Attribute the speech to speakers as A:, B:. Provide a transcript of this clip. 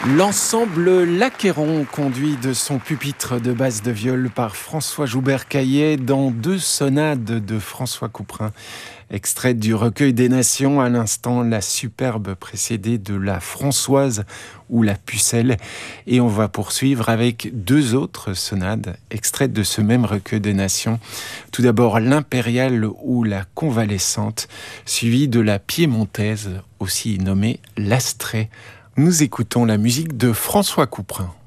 A: L'ensemble L'Acquéron, conduit de son pupitre de basse de viol par François Joubert-Caillet dans deux sonades de François Couperin, extraites du recueil des Nations, à l'instant la superbe précédée de la Françoise ou la Pucelle. Et on va poursuivre avec deux autres sonades extraites de ce même recueil des Nations. Tout d'abord l'Impériale ou la Convalescente, suivie de la Piémontaise, aussi nommée l'Astrée. Nous écoutons la musique de François Couperin.